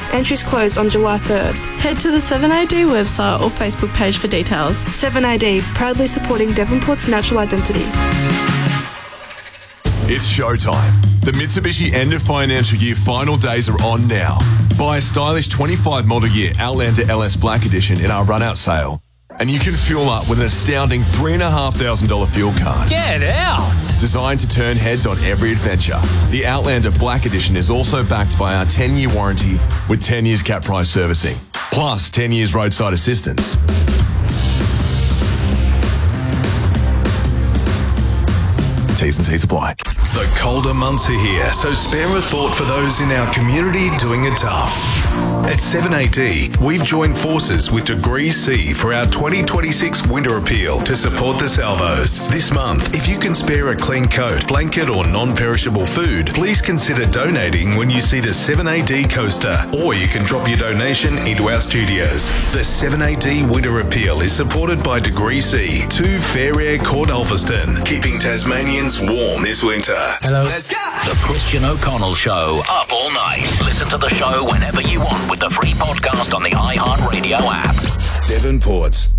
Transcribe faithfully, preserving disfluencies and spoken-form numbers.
Entries close on July third. Head to the seven A D website or Facebook page for details. seven A D, proudly supporting Devonport's natural identity. It's showtime. The Mitsubishi end of financial year final days are on now. Buy a stylish twenty-five model year Outlander L S Black Edition in our run-out sale, and you can fuel up with an astounding three thousand five hundred dollars fuel card. Get out! Designed to turn heads on every adventure, the Outlander Black Edition is also backed by our ten-year warranty with ten years cap price servicing, plus ten years roadside assistance. T's and C's apply. The colder months are here, so spare a thought for those in our community doing it tough. At seven A D, we've joined forces with Degree C for our twenty twenty-six Winter Appeal to support the salvos. This month, if you can spare a clean coat, blanket or non-perishable food, please consider donating when you see the seven A D coaster, or you can drop your donation into our studios. The seven A D Winter Appeal is supported by Degree C, two Fair Air Court Ulverston, keeping Tasmanians warm this winter. Hello. Let's go. The Christian O'Connell Show, up all night. Listen to the show whenever you want with the free podcast on the iHeartRadio app. Devonport's